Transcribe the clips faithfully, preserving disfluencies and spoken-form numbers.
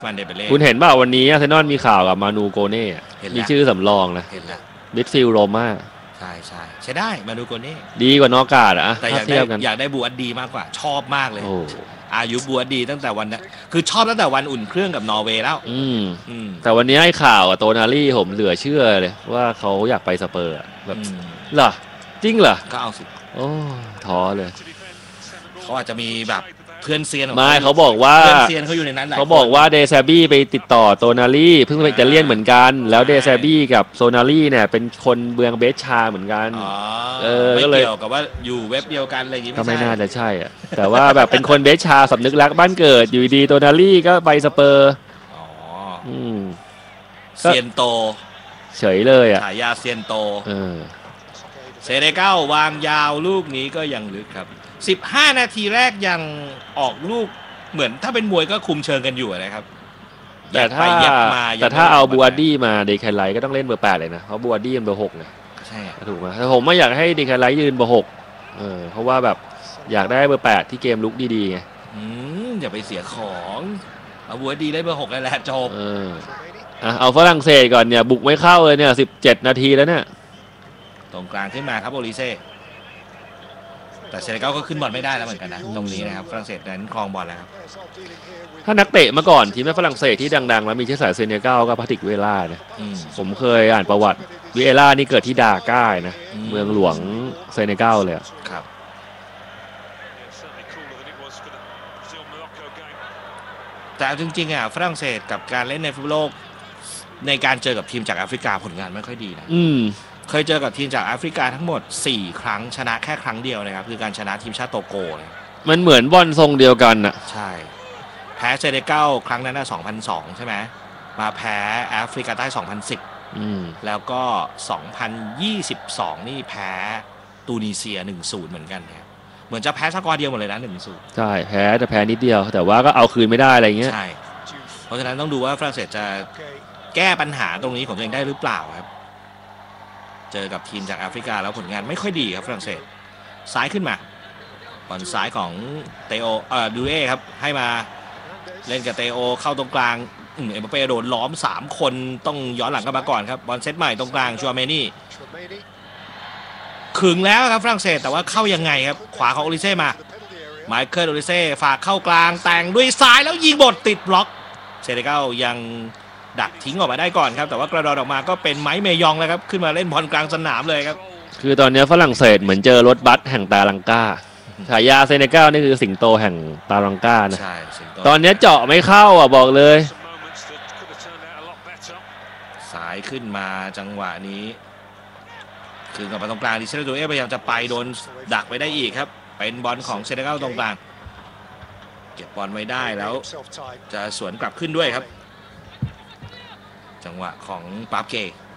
มันเดเบเล่คุณเห็นป่าววันนี้อาร์เซนอลมีข่าวกับมานูโกเน่มีชื่อสำรองนะเห็นแล้วมิดฟิลด์โรม่าใช่ใช่ใช้ได้มานูโกเน่ดีกว่านอกกาดอะแต่อยากได้อยากได้บูอัดดีมากกว่าชอบมากเลยอายุบูอัดดีตั้งแต่วันนั้นคือชอบตั้งแต่วันอุ่นเครื่องกับนอร์เวย์แล้วอืมแต่วันนี้ให้ข่าวกับโตนาลี่ผมเหลือเชื่อเลยว่าเขาอยากไปสเปอร์แบบเหรอจริงเหรอก็เอาสิโอ้ท้อเลยเขาอาจจะมีแบบเพื่อนเซียนไม่เขาบอกว่าเพื่อนเซียนเขาอยู่ในนั้นเขาบอกว่าเดซาบี้ไปติดต่อโตนาลี่เพิ่งไปจะเลี่ยนเหมือนกันแล้วเดซาบี้กับโซนาลี่เนี่ยเป็นคนเมืองเบสชาเหมือนกันเออไม่เกี่ยวกับว่าอยู่เว็บเดียวกันอะไรอย่างงี้ก็ไม่น่าจะใช่อ่ะแต่ว่าแบบเป็นคนเบสชาสำนึกรักบ้านเกิดอยู่ดีโตนาลี่ก็ไปสเปอร์อ๋ออืมเซียนโตเฉยเลยอ่ะฉายาเซียนโตเออเซเนกัลวางยาวลูกนี้ก็ยังลึกครับสิบห้านาทีแรกยังออกลูกเหมือนถ้าเป็นมวยก็คุมเชิงกันอยู่นะครับแต่ถ้าแต่ถ้าเอาบูอาร์ดี้มาเดคไลท์ก็ต้องเล่นเบอร์แปดเลยนะเพราะบูอาร์ดี้มันเบอร์หกไงใช่ถูกไหมแต่ผมไม่อยากให้เดคไลท์ยืนเบอร์หกเออเพราะว่าแบบอยากได้เบอร์แปดที่เกมลุกดีๆไงอืมอย่าไปเสียของเอาบูอาร์ดี้ได้เบอร์หกแล้วแหละจบเอออ่ะเอาฝรั่งเศสก่อนเนี่ยบุกไม่เข้าเลยเนี่ยสิบเจ็ดนาทีแล้วเนี่ยตรงกลางขึ้นมาครับโอลิเซ่แต่เซเนกัลก็ขึ้นบอลไม่ได้แล้วเหมือนกันนะตรงนี้นะครับฝรั่งเศสนั้นครองบอลแล้วครับถ้านักเตะมาก่อนทีมฝรั่งเศสที่ดังๆแล้วมีเชื้อสายเซเนกัลก็พาติกเวล่านะผมเคยอ่านประวัติเวล่านี่เกิดที่ดาก้านะเมืองหลวงเซเนกัลเลยครับแต่จริงๆอ่ะฝรั่งเศสกับการเล่นในฟุตบอลโลกในการเจอกับทีมจากแอฟริกาผลงานไม่ค่อยดีนะเคยเจอกับทีมจากแอฟริกาทั้งหมดสี่ครั้งชนะแค่ครั้งเดียวนะครับคือการชนะทีมชาติโตโกเลยมันเหมือนบอลทรงเดียวกันอ่ะใช่แพ้เซเนกัลครั้งนั้นน่ะสองพันสองใช่ไหมมาแพ้แอฟริกาใต้สองพันสิบอืมแล้วก็สองพันยี่สิบสองนี่แพ้ตูนิเซีย หนึ่งศูนย์ เหมือนกันครับเหมือนจะแพ้สกอร์เดียวหมดเลยนะ หนึ่งศูนย์ใช่แพ้แต่แพ้นิดเดียวแต่ว่าก็เอาคืนไม่ได้อะไรเงี้ยใช่เพราะฉะนั้นต้องดูว่าฝรั่งเศสจะแก้ปัญหาตรงนี้ของตัวเองได้หรือเปล่าครับเจอกับทีมจากแอฟริกาแล้วผลงานไม่ค่อยดีครับฝรั่งเศสซ้ายขึ้นมาบอลซ้ายของเตโอเอ่อดูเอครับให้มาเล่นกับเตโอเข้าตรงกลางเอ็มบัปเป้โดนล้อมสามคนต้องย้อนหลังกันมาก่อนครับบอลเซตใหม่ตรงกลางชัวเมนี่ขึงแล้วครับฝรั่งเศสแต่ว่าเข้ายังไงครับขวาของโอลิเซ่มาไมเคิลโอลิเซ่ฝากเข้ากลางแต่งด้วยซ้ายแล้วยิงบดติดบล็อกเซเนกัลยังดักทิ้งออกมาได้ก่อนครับแต่ว่ากระโดดออกมาก็เป็นไมค์เมยองแล้วครับขึ้นมาเล่นบอลกลางสนามเลยครับคือตอนนี้ฝรั่งเศสเหมือนเจอรถบัสแห่งตาลังกาฉายาเซเนกัลนี่คือสิงโตแห่งตาลังกานะใช่ตอนนี้เจาะไม่เข้าอ่ะบอกเลยสายขึ้นมาจังหวะนี้คืนกลับมาตรงกลางดิเซลโดเอพยายามจะไปโดนดักไปได้อีกครับเป็นบอลของเซเนกัลตรงกลางเก็บบอลไว้ได้แล้วจะสวนกลับขึ้นด้วยครับจังหวะของปาร์เก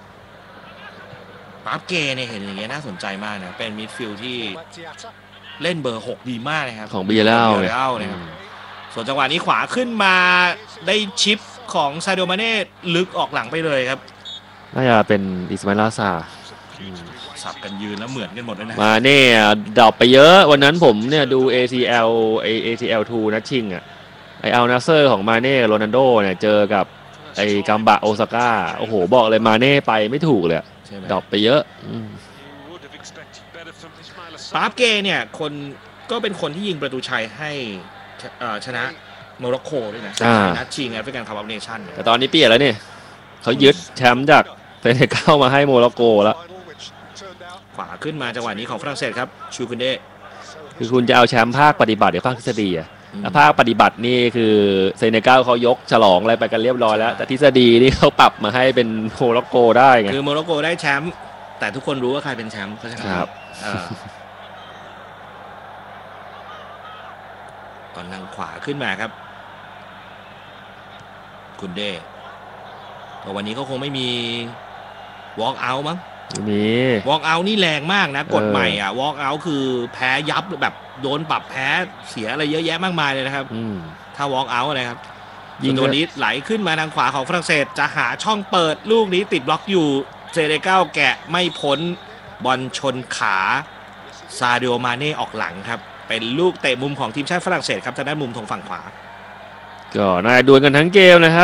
ปาร์เกเนี่ยเห็นอย่างเงี้ยน่าสนใจมากนะเป็นมิดฟิลด์ที่เล่นเบอร์หกดีมากนะครับของบีเอล่านะครับส่วนจังหวะนี้ขวาขึ้นมาได้ชิปของซาดิโอมาเน่ลึกออกหลังไปเลยครับน่าจะเป็นอิสมาอิล ลาซาสับกันยืนแล้วเหมือนกันหมดเลยนะมาเน่ดรอปไปเยอะวันนั้นผมเนี่ยดู เอ ซี แอล ไอ เอ ซี แอล ทู นัดชิงอ่ะไออัลนาเซอร์ของมาเน่โรนัลโดเนี่ยเจอกับไอกัมบะโอซาก้าโอ้โหบอกเลยมาเน่ไปไม่ถูกเลยดรอปไปเยอะปาร์เกเนี่ยคนก็เป็นคนที่ยิงประตูชัยให้ชนะโมร็อกโกด้วยนะนัดชิงแอฟริกันคัพออฟเนชั่นแต่ตอนนี้เปลี่ยนแล้วเนี่ยเขายึดแชมป์จากเซเนกัลมาให้โมร็อกโกแล้วขวาขึ้นมาจังหวะนี้ของฝรั่งเศสครับชูคุนเดคือคุณจะเอาแชมป์ภาคปฏิบัติหรือภาคทฤษฎีอ่ะภาคปฏิบัตินี่คือเซเนกัลเขายกฉลองอะไรไปกันเรียบร้อยแล้วแต่ทฤษฎีนี่เขาปรับมาให้เป็นโมร็อกโกได้ไงคือโมร็อกโกได้แชมป์แต่ทุกคนรู้ว่าใครเป็นแชมป์เขาใช่ไหมครับตอนนั่งขวาขึ้นมาครับคุณเดแต่วันนี้เขาคงไม่มี walk out มั้งมี walk out นี่แรงมากนะกฎใหม่อ่ะ walk out คือแพ้ยับแบบโดนปรับแพ้เสียอะไรเยอะแยะมากมายเลยนะครับถ้า walk out นะครับยิงตัวนี้ไหลขึ้นมาทางขวาของฝรั่งเศสจะหาช่องเปิดลูกนี้ติดบล็อกอยู่เซเนกัลแกะไม่พ้นบอลชนขาซาดิโอมาเน่ออกหลังครับเป็นลูกเตะมุมของทีมชาติฝรั่งเศสครับทางด้านมุมทางฝั่งขวาก็น่าจะดวลกันทั้งเกมนะครับ